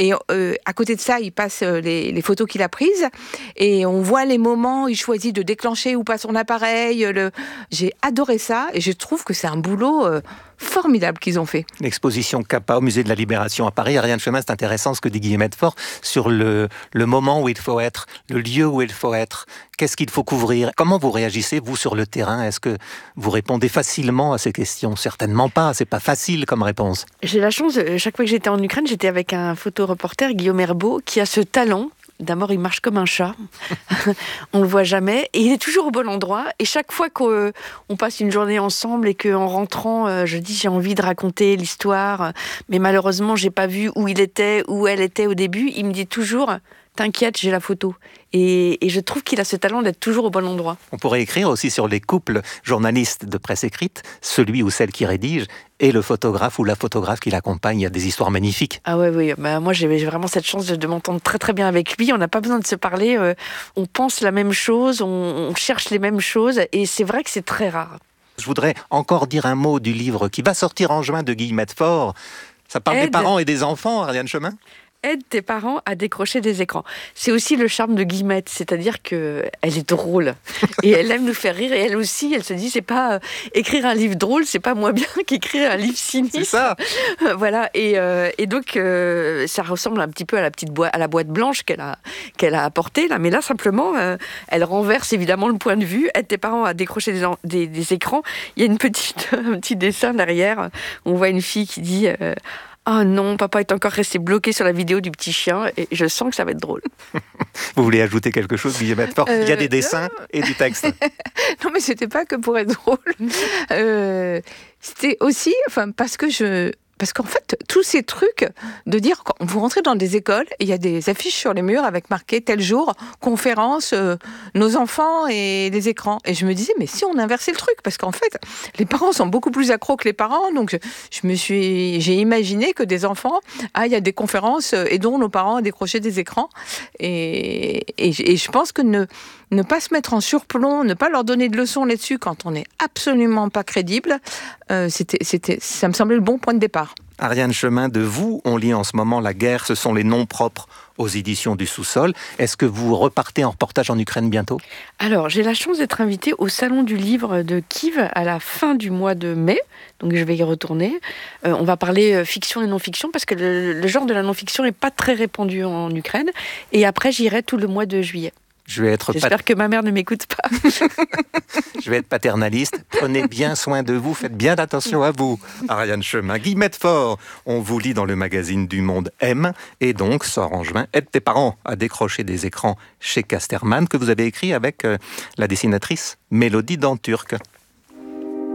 Et à côté de ça, il passe les photos qu'il a prises et on voit les moments où il choisit de déclencher ou pas son appareil. J'ai adoré ça et je trouve que c'est un boulot formidable qu'ils ont fait. L'exposition Capa au Musée de la Libération à Paris. Ariane Chemin, c'est intéressant ce que dit Guillemette Faure sur le moment où il faut être, le lieu où il faut être. Qu'est-ce qu'il faut couvrir? Comment vous réagissez, vous, sur le terrain? Est-ce que vous répondez facilement à ces questions? Certainement pas, c'est pas facile comme réponse. J'ai la chance, chaque fois que j'étais en Ukraine, j'étais avec un photoreporter, Guillaume Herbeau, qui a ce talent. D'abord, il marche comme un chat. On le voit jamais. Et il est toujours au bon endroit. Et chaque fois qu'on passe une journée ensemble et qu'en rentrant, je dis j'ai envie de raconter l'histoire, mais malheureusement, j'ai pas vu où il était, où elle était au début, il me dit toujours t'inquiète, j'ai la photo. Et je trouve qu'il a ce talent d'être toujours au bon endroit. On pourrait écrire aussi sur les couples journalistes de presse écrite, celui ou celle qui rédige et le photographe ou la photographe qui l'accompagne. Il y a des histoires magnifiques. Ah ouais, oui. Bah, moi, j'ai vraiment cette chance de m'entendre très très bien avec lui. On n'a pas besoin de se parler. On pense la même chose, on cherche les mêmes choses. Et c'est vrai que c'est très rare. Je voudrais encore dire un mot du livre qui va sortir en juin de Guillemette Faure. Ça parle des parents et des enfants, Ariane Chemin. Aide tes parents à décrocher des écrans. C'est aussi le charme de Guillemette, c'est-à-dire qu'elle est drôle et elle aime nous faire rire et elle aussi, elle se dit c'est pas écrire un livre drôle, c'est pas moins bien qu'écrire un livre sinistre. C'est ça. Voilà et donc ça ressemble un petit peu à la boîte blanche qu'elle a apportée là, mais là simplement elle renverse évidemment le point de vue. Aide tes parents à décrocher des écrans. Il y a un petit dessin derrière. On voit une fille qui dit oh non, papa est encore resté bloqué sur la vidéo du petit chien et je sens que ça va être drôle. Vous voulez ajouter quelque chose, Guillemette Faure? Il y a des dessins et du texte. Non, mais c'était pas que pour être drôle. C'était aussi, parce qu'en fait, tous ces trucs de dire, quand vous rentrez dans des écoles, il y a des affiches sur les murs avec marqué tel jour, conférence, nos enfants et les écrans. Et je me disais, mais si on inversait le truc, parce qu'en fait, les parents sont beaucoup plus accros que les parents, donc j'ai imaginé que des enfants, il y a des conférences, aidons nos parents à décrocher des écrans. Et je pense que ne pas se mettre en surplomb, ne pas leur donner de leçons là-dessus quand on n'est absolument pas crédible, ça me semblait le bon point de départ. Ariane Chemin, de vous, on lit en ce moment La guerre, ce sont les noms propres aux éditions du Sous-sol. Est-ce que vous repartez en reportage en Ukraine bientôt? Alors, j'ai la chance d'être invitée au Salon du Livre de Kiev à la fin du mois de mai, donc je vais y retourner. On va parler fiction et non-fiction, parce que le genre de la non-fiction n'est pas très répandu en Ukraine. Et après, j'irai tout le mois de juillet. J'espère que ma mère ne m'écoute pas. Je vais être paternaliste. Prenez bien soin de vous. Faites bien attention à vous, Ariane Chemin. Guillemette Faure, on vous lit dans le magazine du Monde M. Et donc, sort en juin, Aide tes parents à décrocher des écrans chez Casterman, que vous avez écrit avec la dessinatrice Mélodie Danturc.